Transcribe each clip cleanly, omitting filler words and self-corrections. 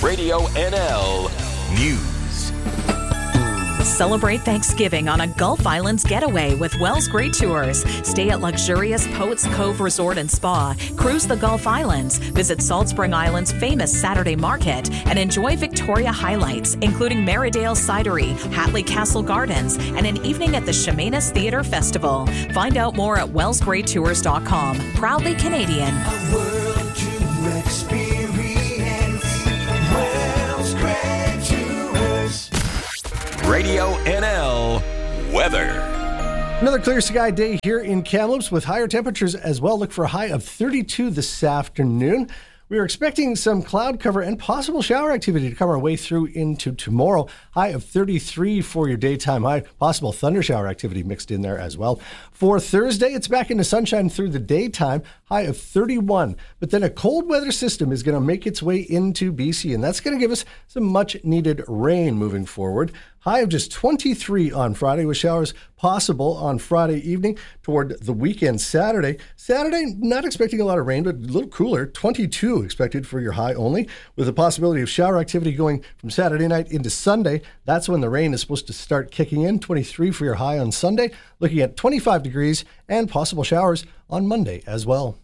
Radio NL News. Celebrate Thanksgiving on a Gulf Islands getaway with Wells Great Tours. Stay at luxurious Poets Cove Resort and Spa, cruise the Gulf Islands, visit Salt Spring Island's famous Saturday Market, and enjoy Victoria highlights, including Merridale Cidery, Hatley Castle Gardens, and an evening at the Chemainus Theatre Festival. Find out more at wellsgreattours.com. Proudly Canadian. A world to experience. Wells Great Tours. Radio NL weather. Another clear sky day here in Kamloops with higher temperatures as well. Look for a high of 32 this afternoon. We are expecting some cloud cover and possible shower activity to come our way through into tomorrow. High of 33 for your daytime high. Possible thunder shower activity mixed in there as well. For Thursday, it's back into sunshine through the daytime. High of 31. But then a cold weather system is going to make its way into BC, and that's going to give us some much needed rain moving forward. High of just 23 on Friday with showers possible on Friday evening toward the weekend Saturday. Saturday, not expecting a lot of rain, but a little cooler. 22 expected for your high only, with the possibility of shower activity going from Saturday night into Sunday. That's when the rain is supposed to start kicking in. 23 for your high on Sunday. Looking at 25 degrees and possible showers on Monday as well.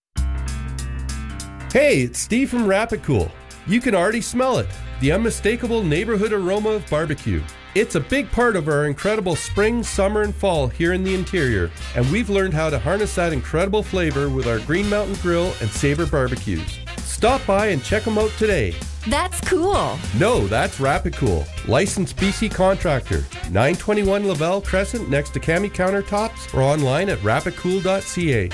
Hey, it's Steve from Rapid Cool. You can already smell it. The unmistakable neighborhood aroma of barbecue. It's a big part of our incredible spring, summer, and fall here in the interior, and we've learned how to harness that incredible flavor with our Green Mountain Grill and Sabre barbecues. Stop by and check them out today. That's cool. No, that's Rapid Cool. Licensed BC contractor. 921 Lavelle Crescent next to Cami Countertops or online at rapidcool.ca.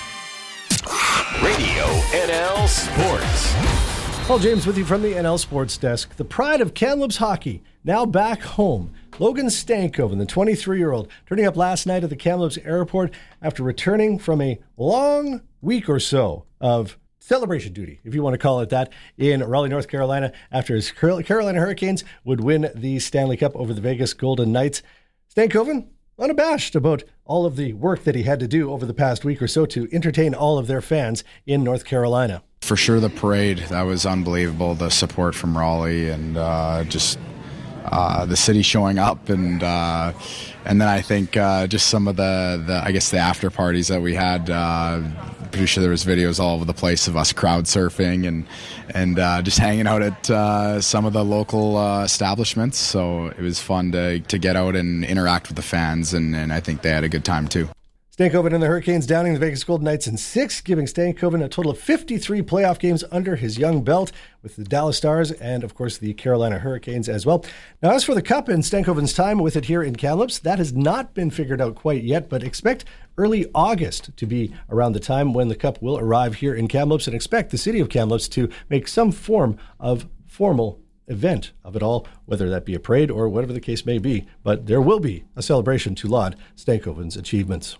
Radio NL Sports. Paul James with you from the NL Sports Desk. The pride of Kamloops hockey, now back home. Logan Stankoven, the 23-year-old, turning up last night at the Kamloops airport after returning from a long week or so of celebration duty, if you want to call it that, in Raleigh, North Carolina, after his Carolina Hurricanes would win the Stanley Cup over the Vegas Golden Knights. Stankoven, unabashed about all of the work that he had to do over the past week or so to entertain all of their fans in North Carolina. For sure, the parade, that was unbelievable. The support from Raleigh and just the city showing up, and then I think just some of the I guess the after parties that we had. Pretty sure there was videos all over the place of us crowd surfing and just hanging out at some of the local establishments. So it was fun to get out and interact with the fans, and I think they had a good time too. Stankoven and the Hurricanes downing the Vegas Golden Knights in 6, giving Stankoven a total of 53 playoff games under his young belt with the Dallas Stars and, of course, the Carolina Hurricanes as well. Now, as for the Cup and Stankoven's time with it here in Kamloops, that has not been figured out quite yet, but expect early August to be around the time when the Cup will arrive here in Kamloops, and expect the city of Kamloops to make some form of formal event of it all, whether that be a parade or whatever the case may be. But there will be a celebration to laud Stankoven's achievements.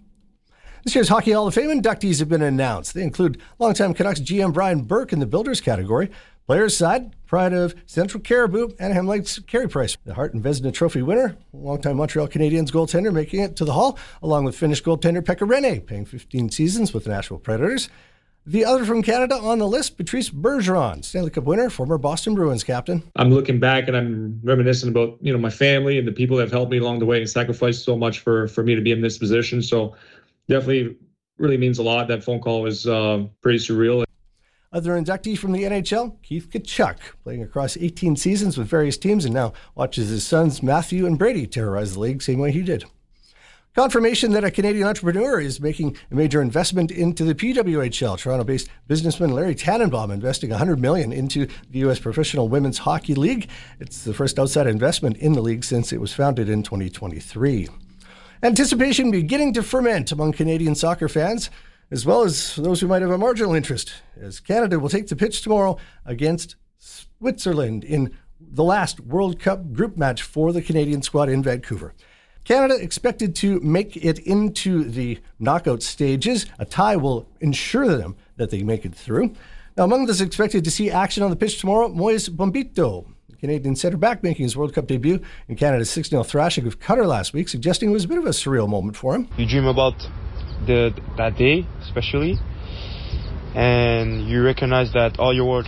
This year's Hockey Hall of Fame inductees have been announced. They include longtime Canucks GM Brian Burke in the Builders category. Players side, pride of Central Caribou, Anaheim Lakes Carey Price, the Hart and Vezina Trophy winner, longtime Montreal Canadiens goaltender making it to the Hall, along with Finnish goaltender Pekka Rinne, playing 15 seasons with the Nashville Predators. The other from Canada on the list, Patrice Bergeron, Stanley Cup winner, former Boston Bruins captain. I'm looking back and I'm reminiscing about, my family and the people that have helped me along the way and sacrificed so much for me to be in this position. So definitely really means a lot. That phone call was pretty surreal. Other inductee from the NHL, Keith Tkachuk, playing across 18 seasons with various teams and now watches his sons Matthew and Brady terrorize the league same way he did. Confirmation that a Canadian entrepreneur is making a major investment into the PWHL. Toronto-based businessman Larry Tannenbaum investing $100 million into the U.S. Professional Women's Hockey League. It's the first outside investment in the league since it was founded in 2023. Anticipation beginning to ferment among Canadian soccer fans, as well as those who might have a marginal interest, as Canada will take the pitch tomorrow against Switzerland in the last World Cup group match for the Canadian squad in Vancouver. Canada expected to make it into the knockout stages. A tie will ensure them that they make it through. Now, among those expected to see action on the pitch tomorrow, Moise Bombito, Canadian centre-back, making his World Cup debut in Canada's 6-0 thrashing of Qatar last week, suggesting it was a bit of a surreal moment for him. You dream about that day, especially. and you recognize that all your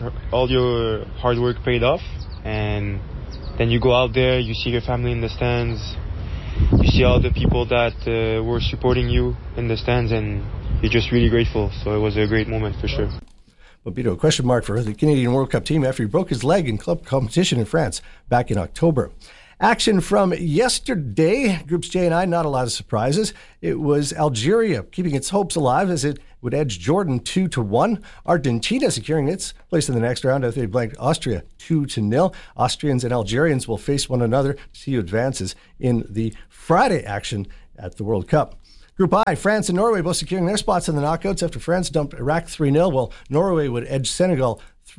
hard work paid off. And then you go out there, you see your family in the stands, you see all the people that were supporting you in the stands, and you're just really grateful. So it was a great moment for sure. Bobito, a question mark for the Canadian World Cup team after he broke his leg in club competition in France back in October. Action from yesterday, Groups J and I, not a lot of surprises. It was Algeria keeping its hopes alive as it would edge Jordan 2-1. Argentina securing its place in the next round after they blanked Austria 2-0. Austrians and Algerians will face one another to see who advances in the Friday action at the World Cup. Group I, France and Norway both securing their spots in the knockouts after France dumped Iraq 3-0, while Norway would edge Senegal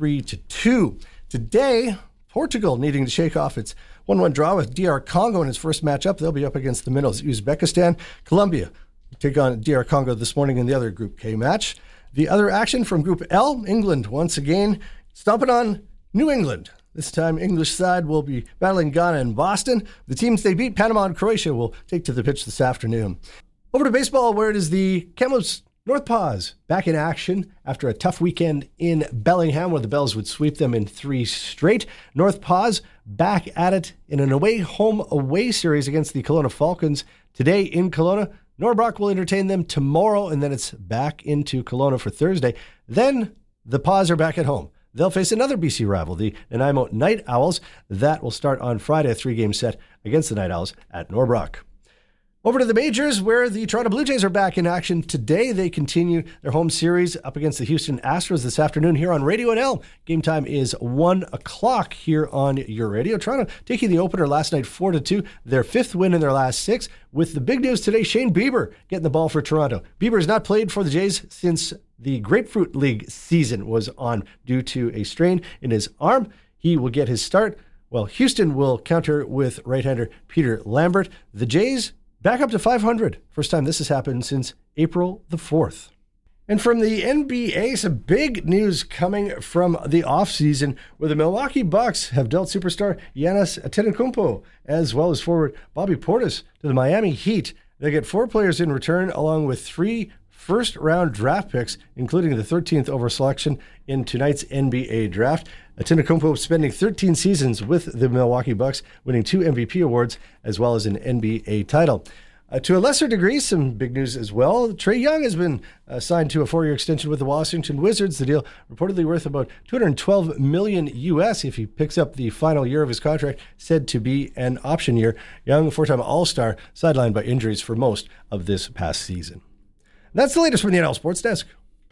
3-2. Today, Portugal needing to shake off its 1-1 draw with DR Congo in its first matchup. They'll be up against the middles, Uzbekistan. Colombia take on DR Congo this morning in the other Group K match. The other action from Group L, England once again stomping on New England. This time, English side will be battling Ghana and Boston. The teams they beat, Panama and Croatia, will take to the pitch this afternoon. Over to baseball, where it is the Kamloops North Paws back in action after a tough weekend in Bellingham, where the Bells would sweep them in 3 straight. North Paws back at it in an away series against the Kelowna Falcons today in Kelowna. Norbrock will entertain them tomorrow, and then it's back into Kelowna for Thursday. Then the Paws are back at home. They'll face another BC rival, the Nanaimo Night Owls. That will start on Friday, a 3-game set against the Night Owls at Norbrock. Over to the majors, where the Toronto Blue Jays are back in action today. They continue their home series up against the Houston Astros this afternoon here on Radio NL. Game time is 1 o'clock here on your radio. Toronto taking the opener last night 4-2, their 5th win in their last 6. With the big news today, Shane Bieber getting the ball for Toronto. Bieber has not played for the Jays since the Grapefruit League season was on due to a strain in his arm. He will get his start. Well, Houston will counter with right-hander Peter Lambert. The Jays back up to 500. First time this has happened since April the 4th. And from the NBA, some big news coming from the offseason, where the Milwaukee Bucks have dealt superstar Giannis Antetokounmpo as well as forward Bobby Portis to the Miami Heat. They get 4 players in return, along with 3 first-round draft picks, including the 13th overall selection in tonight's NBA draft. Antetokounmpo spending 13 seasons with the Milwaukee Bucks, winning 2 MVP awards as well as an NBA title. To a lesser degree, some big news as well. Trae Young has been signed to a 4-year extension with the Washington Wizards. The deal reportedly worth about $212 million US if he picks up the final year of his contract, said to be an option year. Young, 4-time All-Star, sidelined by injuries for most of this past season. That's the latest from the NL Sports Desk.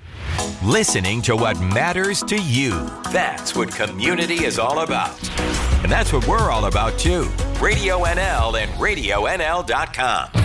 Listening to what matters to you. That's what community is all about. And that's what we're all about, too. Radio NL and RadioNL.com.